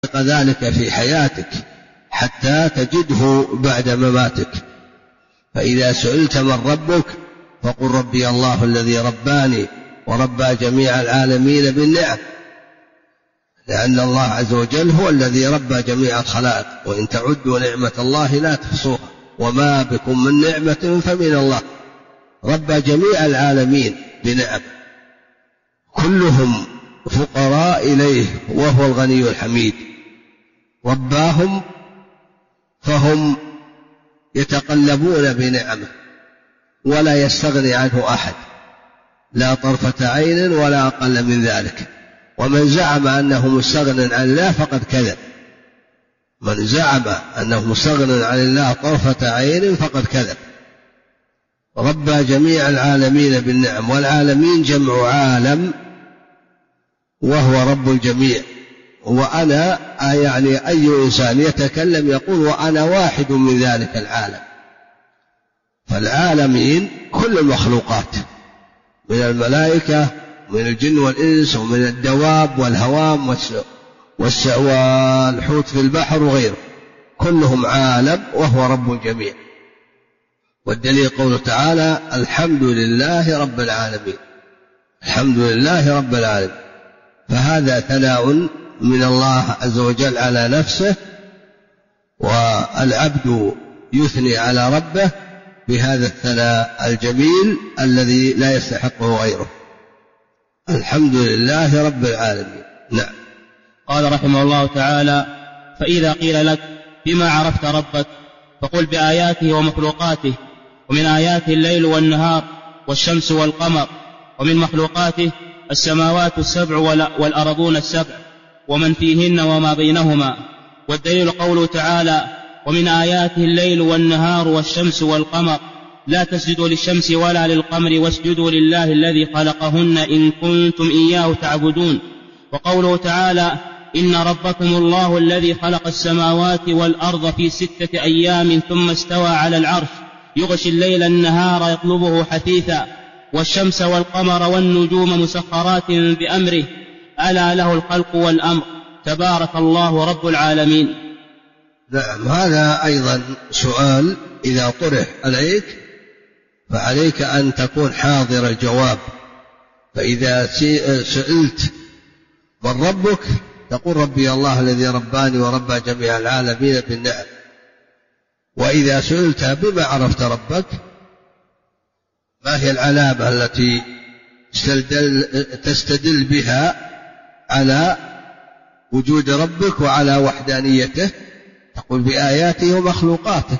ذلك في حياتك حتى تجده بعد مماتك. فإذا سئلت من ربك فقل ربي الله الذي رباني وربى جميع العالمين بالنعم، لأن الله عز وجل هو الذي ربى جميع الخلائق، وإن تعدوا نعمة الله لا تحصوها وما بكم من نعمة فمن الله. ربى جميع العالمين بنعم، كلهم فقراء إليه وهو الغني الحميد. رباهم فهم يتقلبون بنعمه ولا يستغني عنه أحد، لا طرفة عين ولا أقل من ذلك. ومن زعم أنه مستغن عن الله فقد كذب. من زعم أنه مستغن عن الله طرفة عين فقد كذب. ربى جميع العالمين بالنعم، والعالمين جمع عالم وهو رب الجميع. وأنا يعني أي إنسان يتكلم يقول وأنا واحد من ذلك العالم. فالعالمين كل المخلوقات من الملائكة من الجن والإنس ومن الدواب والهوام والحوت في البحر وغيره، كلهم عالم وهو رب الجميع. والدليل قوله تعالى الحمد لله رب العالمين، الحمد لله رب العالمين. فهذا ثناء من الله عز وجل على نفسه، والعبد يثني على ربه بهذا الثناء الجميل الذي لا يستحقه غيره. الحمد لله رب العالمين. نعم. قال رحمه الله تعالى: فإذا قيل لك بما عرفت ربك فقل بآياته ومخلوقاته، ومن آياته الليل والنهار والشمس والقمر، ومن مخلوقاته السماوات السبع والأرضون السبع ومن فيهن وما بينهما. والدليل قوله تعالى: ومن آياته الليل والنهار والشمس والقمر لا تسجدوا للشمس ولا للقمر واسجدوا لله الذي خلقهن إن كنتم إياه تعبدون. وقوله تعالى: إن ربكم الله الذي خلق السماوات والأرض في 6 أيام ثم استوى على العرش يغشي الليل النهار يطلبه حثيثا والشمس والقمر والنجوم مسخرات بأمره ألا له الخلق والأمر تبارك الله رب العالمين. نعم. هذا أيضا سؤال إذا طرح عليك فعليك أن تكون حاضر الجواب. فإذا سئلت من ربك تقول ربي الله الذي رباني وربى جميع العالمين بالنعم. وإذا سئلت بما عرفت ربك ما هي العلامة التي تستدل بها على وجود ربك وعلى وحدانيته، تقول بآياته ومخلوقاته.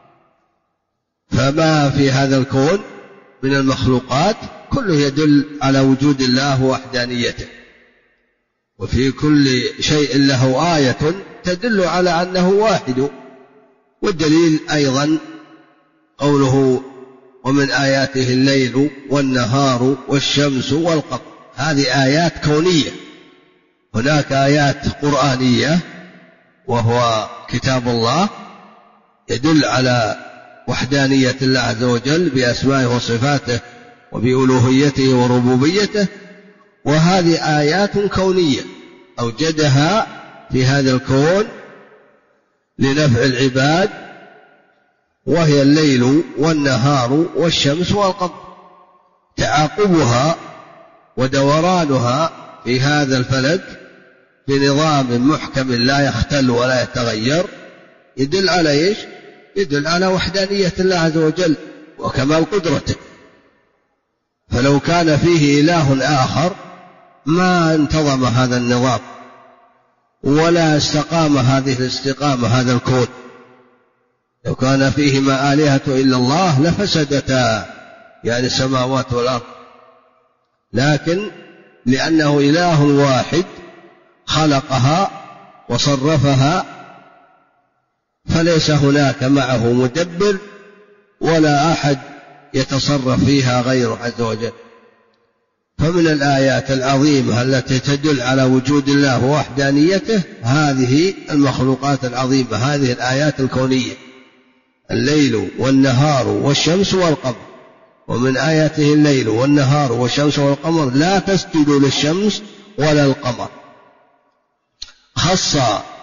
فما في هذا الكون من المخلوقات كله يدل على وجود الله ووحدانيته، وفي كل شيء له آية تدل على أنه واحد. والدليل أيضا قوله ومن آياته الليل والنهار والشمس والقمر، هذه آيات كونية. هناك آيات قرآنية وهو كتاب الله يدل على وحدانية الله عز وجل بأسمائه وصفاته وبألوهيته وربوبيته، وهذه آيات كونية أوجدها في هذا الكون لنفع العباد، وهي الليل والنهار والشمس والقمر. تعاقبها ودورانها في هذا الفلك بنظام محكم لا يختل ولا يتغير يدل على إيش؟ يدل على وحدانية الله عز وجل وكمال قدرته. فلو كان فيه إله آخر ما انتظم هذا النظام ولا استقام هذه الاستقامة هذا الكون. لو كان فيهما آلهة إلا الله لفسدتا، يعني السماوات والأرض. لكن لأنه إله واحد خلقها وصرفها فليس هناك معه مدبر ولا أحد يتصرف فيها غيره عز وجل. فمن الآيات العظيمة التي تدل على وجود الله ووحدانيته هذه المخلوقات العظيمة، هذه الآيات الكونية: الليل والنهار والشمس والقمر. ومن آياته الليل والنهار والشمس والقمر لا تسجدوا للشمس ولا القمر. خص